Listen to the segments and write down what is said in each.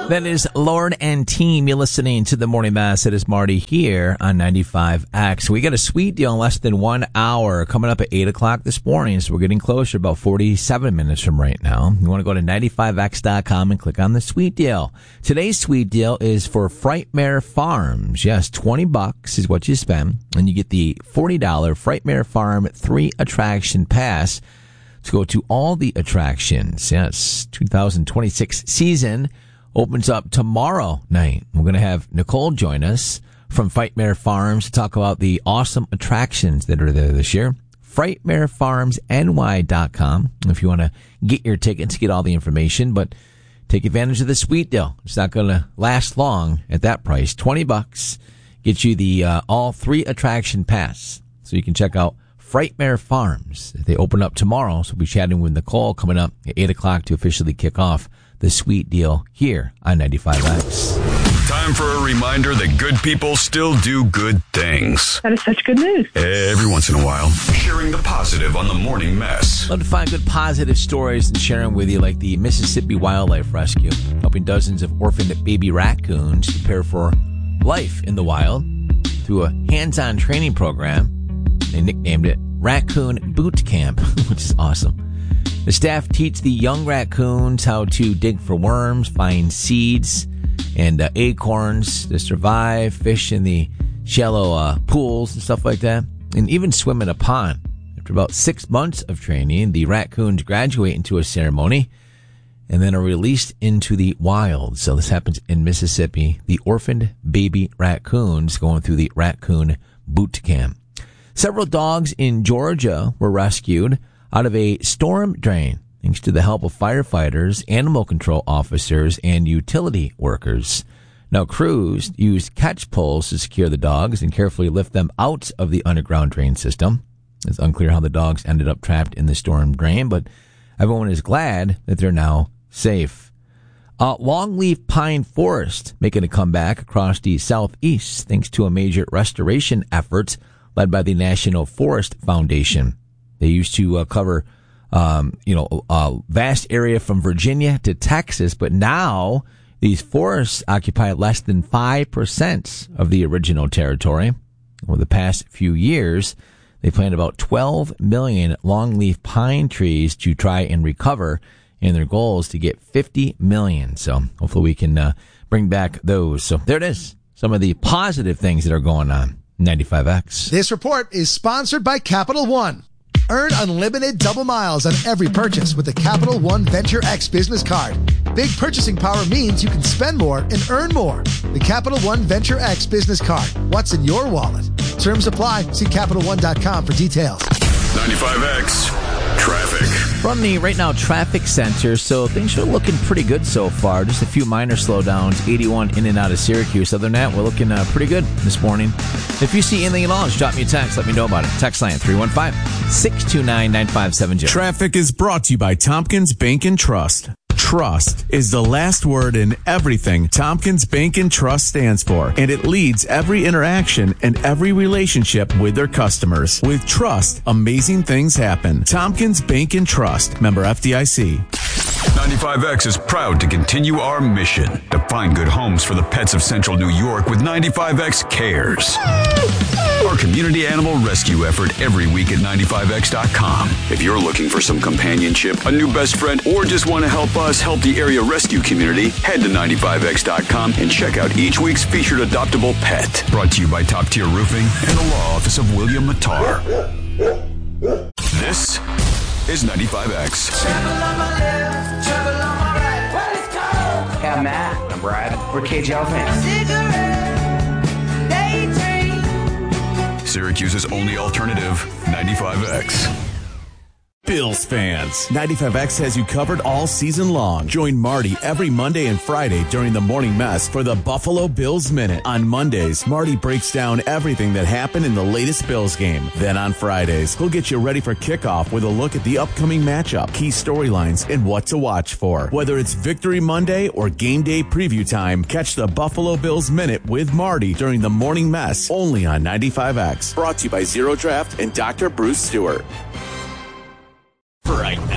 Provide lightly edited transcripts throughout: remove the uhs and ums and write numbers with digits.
That is Lord and team. You're listening to the Morning Mass. It is Marty here on 95X. We got a sweet deal in less than 1 hour coming up at 8 o'clock this morning. So we're getting closer, about 47 minutes from right now. You want to go to 95X.com and click on the sweet deal. Today's sweet deal is for Frightmare Farms. Yes, $20 is what you spend, and you get the $40 Frightmare Farm 3 attraction pass to go to all the attractions. Yes, 2026 season opens up tomorrow night. We're going to have Nicole join us from Frightmare Farms to talk about the awesome attractions that are there this year. FrightmareFarmsNY.com if you want to get your tickets, get all the information, but take advantage of the sweet deal. It's not going to last long at that price. $20 gets you the all 3 attraction pass. So you can check out Frightmare Farms. They open up tomorrow, so we'll be chatting with Nicole coming up at 8 o'clock to officially kick off the sweet deal here on 95X. Time for a reminder that good people still do good things. That is such good news. Every once in a while, sharing the positive on the morning mess. Love to find good positive stories and share them with you, like the Mississippi Wildlife Rescue, helping dozens of orphaned baby raccoons prepare for life in the wild through a hands-on training program. They nicknamed it Raccoon Boot Camp, which is awesome. The staff teach the young raccoons how to dig for worms, find seeds, and acorns to survive, fish in the shallow pools and stuff like that, and even swim in a pond. After about 6 months of training, the raccoons graduate into a ceremony and then are released into the wild. So this happens in Mississippi. The orphaned baby raccoons going through the Raccoon Boot Camp. Several dogs in Georgia were rescued out of a storm drain thanks to the help of firefighters, animal control officers, and utility workers. Now, crews used catch poles to secure the dogs and carefully lift them out of the underground drain system. It's unclear how the dogs ended up trapped in the storm drain, but everyone is glad that they're now safe. Longleaf pine forest making a comeback across the southeast thanks to a major restoration effort led by the National Forest Foundation. They used to cover, a vast area from Virginia to Texas, but now these forests occupy less than 5% of the original territory. Over the past few years, they planted about 12 million longleaf pine trees to try and recover, and their goal is to get 50 million. So hopefully we can bring back those. So there it is, some of the positive things that are going on. 95X. This report is sponsored by Capital One. Earn unlimited double miles on every purchase with the Capital One Venture X business card. Big purchasing power means you can spend more and earn more. The Capital One Venture X business card. What's in your wallet? Terms apply. See CapitalOne.com for details. 95X Traffic. From the Right Now Traffic Center, so things are looking pretty good so far. Just a few minor slowdowns, 81 in and out of Syracuse. Other than that, we're looking pretty good this morning. If you see anything at all, just drop me a text. Let me know about it. Text line 315-629-9570. Traffic is brought to you by Tompkins Bank and Trust. Trust is the last word in everything Tompkins Bank and Trust stands for, and it leads every interaction and every relationship with their customers. With trust, amazing things happen. Tompkins Bank and Trust, member FDIC. 95X is proud to continue our mission to find good homes for the pets of Central New York with 95X Cares. Our community animal rescue effort every week at 95X.com. If you're looking for some companionship, a new best friend, or just want to help us help the area rescue community, head to 95X.com and check out each week's featured adoptable pet. Brought to you by Top Tier Roofing and the Law Office of William Mattar. This is 95X. Hey, I'm Matt. I'm Brad. We're KJL fans. Syracuse's only alternative, 95X. Bills fans, 95X has you covered all season long. Join Marty every Monday and Friday during the Morning Mess for the Buffalo Bills Minute. On Mondays, Marty breaks down everything that happened in the latest Bills game. Then on Fridays, he'll get you ready for kickoff with a look at the upcoming matchup, key storylines, and what to watch for. Whether it's Victory Monday or game day preview time, catch the Buffalo Bills Minute with Marty during the Morning Mess, only on 95X. Brought to you by Zero Draft and Dr. Bruce Stewart. Fright Nights.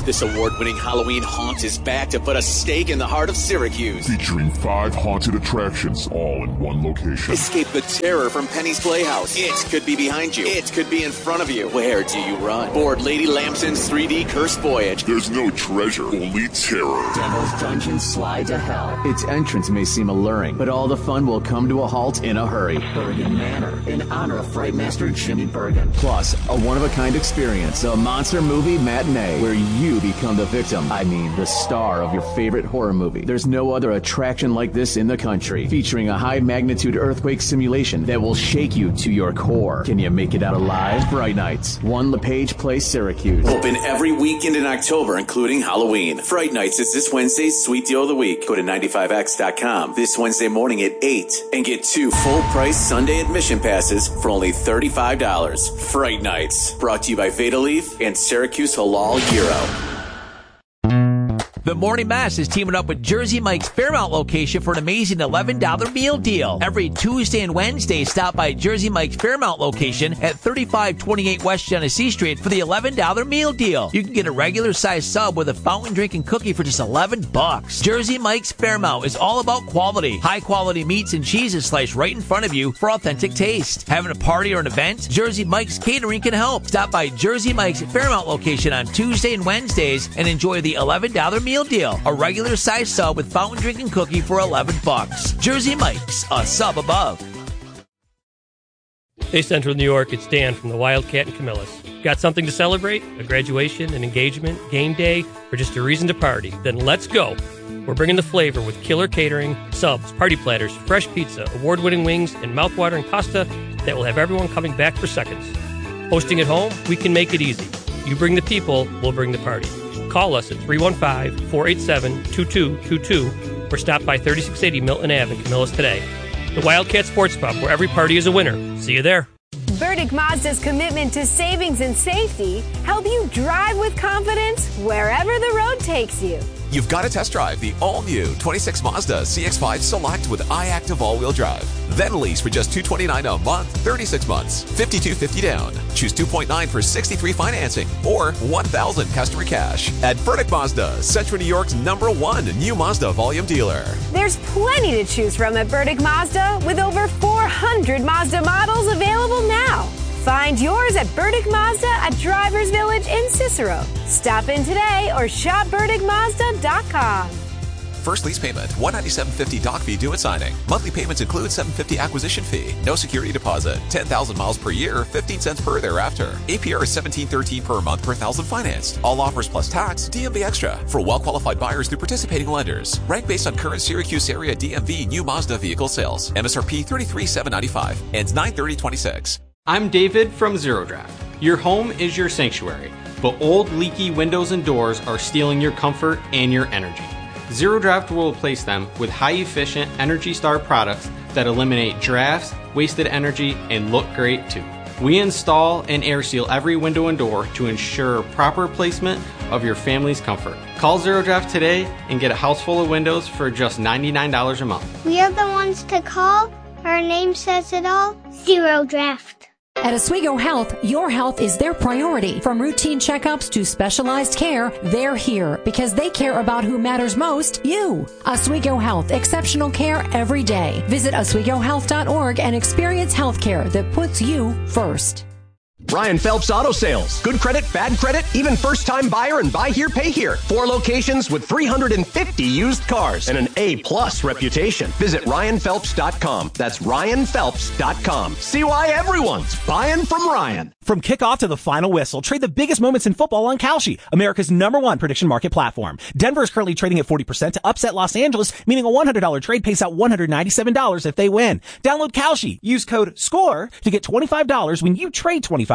This award-winning Halloween haunt is back to put a stake in the heart of Syracuse. Featuring 5 haunted attractions, all in one location. Escape the terror from Penny's Playhouse. It could be behind you. It could be in front of you. Where do you run? Board Lady Lamson's 3D Cursed Voyage. There's no treasure, only terror. Devil's Dungeon Slide to Hell. Its entrance may seem alluring, but all the fun will come to a halt in a hurry. Bergen Manor, in honor of Frightmaster Jimmy Bergen. Plus, a one-of-a-kind experience, a monster movie matinee where you become the victim. I mean, the star of your favorite horror movie. There's no other attraction like this in the country, featuring a high-magnitude earthquake simulation that will shake you to your core. Can you make it out alive? Fright Nights, 1 LePage Place, Syracuse. Open every weekend in October, including Halloween. Fright Nights is this Wednesday's Sweet Deal of the Week. Go to 95x.com this Wednesday morning at 8 and get 2 full-price Sunday admission passes for only $35. Fright Nights, brought to you by Veda-Leaf and Syracuse Halal Gyro. The Morning Mass is teaming up with Jersey Mike's Fairmount location for an amazing $11 meal deal. Every Tuesday and Wednesday, stop by Jersey Mike's Fairmount location at 3528 West Genesee Street for the $11 meal deal. You can get a regular size sub with a fountain drink and cookie for just $11. Jersey Mike's Fairmount is all about quality. High quality meats and cheeses sliced right in front of you for authentic taste. Having a party or an event? Jersey Mike's Catering can help. Stop by Jersey Mike's Fairmount location on Tuesday and Wednesdays and enjoy the $11 meal deal. A regular size sub with fountain drink and cookie for $11. Jersey Mike's, a sub above. Hey, Central New York, it's Dan from the Wildcat and Camillus. Got something to celebrate? A graduation, an engagement, game day, or just a reason to party? Then let's go. We're bringing the flavor with killer catering, subs, party platters, fresh pizza, award-winning wings, and mouth-watering pasta that will have everyone coming back for seconds. Hosting at home? We can make it easy. You bring the people, we'll bring the party. Call us at 315-487-2222 or stop by 3680 Milton Ave in Camillus today. The Wildcat Sports Pub, where every party is a winner. See you there. Burdick Mazda's commitment to savings and safety help you drive with confidence wherever the road takes you. You've got to test drive the all-new 26 Mazda CX-5 Select with iActive all-wheel drive. Then lease for just $229 a month, 36 months, $52.50 down. Choose 2.9 for 63 financing or $1,000 customer cash at Burdick Mazda, Central New York's #1 new Mazda volume dealer. There's plenty to choose from at Burdick Mazda with over 400 Mazda models available now. Find yours at Burdick Mazda at Drivers Village in Cicero. Stop in today or shop BurdickMazda.com. First lease payment, $197.50 doc fee due at signing. Monthly payments include $750 acquisition fee. No security deposit. 10,000 miles per year, 15 cents per thereafter. APR is $17.13 per month per thousand financed. All offers plus tax, DMV extra. For well-qualified buyers through participating lenders. Rank based on current Syracuse area DMV new Mazda vehicle sales. MSRP $33,795. Ends 9/30/26. I'm David from Zero Draft. Your home is your sanctuary, but old leaky windows and doors are stealing your comfort and your energy. Zero Draft will replace them with high-efficient Energy Star products that eliminate drafts, wasted energy, and look great too. We install and air seal every window and door to ensure proper placement of your family's comfort. Call Zero Draft today and get a house full of windows for just $99 a month. We are the ones to call. Our name says it all. Zero Draft. At Oswego Health, your health is their priority. From routine checkups to specialized care, they're here because they care about who matters most, you. Oswego Health, exceptional care every day. Visit OswegoHealth.org and experience healthcare that puts you first. Ryan Phelps Auto Sales. Good credit, bad credit, even first-time buyer and buy here, pay here. 4 locations with 350 used cars and an A-plus reputation. Visit RyanPhelps.com. That's RyanPhelps.com. See why everyone's buying from Ryan. From kickoff to the final whistle, trade the biggest moments in football on Kalshi, America's #1 prediction market platform. Denver is currently trading at 40% to upset Los Angeles, meaning a $100 trade pays out $197 if they win. Download Kalshi. Use code SCORE to get $25 when you trade $25.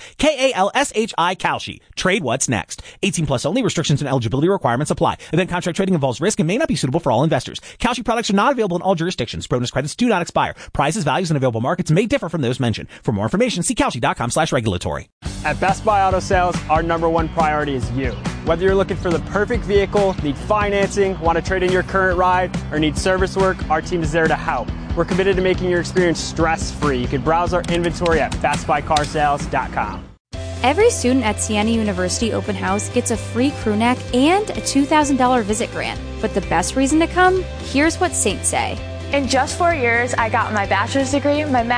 KALSHI Kalshi. Trade what's next. 18 plus only. Restrictions and eligibility requirements apply. Event contract trading involves risk and may not be suitable for all investors. Kalshi products are not available in all jurisdictions. Bonus credits do not expire. Prices, values, and available markets may differ from those mentioned. For more information, see Kalshi.com/regulatory. At Best Buy Auto Sales, our #1 priority is you. Whether you're looking for the perfect vehicle, need financing, want to trade in your current ride, or need service work, our team is there to help. We're committed to making your experience stress-free. You can browse our inventory at BestBuyCarSales.com. Every student at Siena University Open House gets a free crew neck and a $2,000 visit grant. But the best reason to come? Here's what Saints say. In just 4 years, I got my bachelor's degree, my